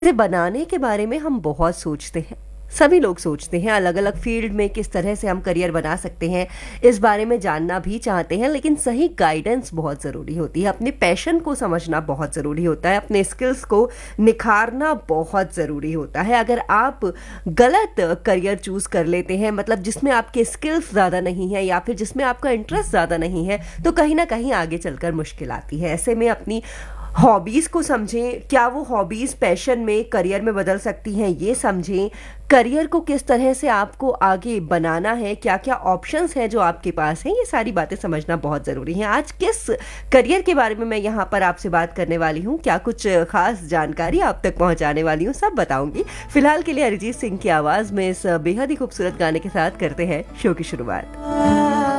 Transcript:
इसे बनाने के बारे में हम बहुत सोचते हैं। सभी लोग सोचते हैं अलग अलग फील्ड में किस तरह से हम करियर बना सकते हैं, इस बारे में जानना भी चाहते हैं, लेकिन सही गाइडेंस बहुत ज़रूरी होती है। अपने पैशन को समझना बहुत ज़रूरी होता है, अपने स्किल्स को निखारना बहुत ज़रूरी होता है। अगर आप गलत करियर चूज़ कर लेते हैं, मतलब जिसमें आपके स्किल्स ज़्यादा नहीं है या फिर जिसमें आपका इंटरेस्ट ज़्यादा नहीं है, तो कहीं ना कहीं आगे चलकर मुश्किल आती है। ऐसे में अपनी हॉबीज़ को समझें, क्या वो हॉबीज़ पैशन में करियर में बदल सकती हैं, ये समझें। करियर को किस तरह से आपको आगे बनाना है, क्या क्या ऑप्शंस हैं जो आपके पास हैं, ये सारी बातें समझना बहुत ज़रूरी है। आज किस करियर के बारे में मैं यहाँ पर आपसे बात करने वाली हूँ, क्या कुछ खास जानकारी आप तक पहुँचाने वाली हूँ, सब बताऊँगी। फिलहाल के लिए अरिजीत सिंह की आवाज़ में इस बेहद ही खूबसूरत गाने के साथ करते हैं शो की शुरुआत।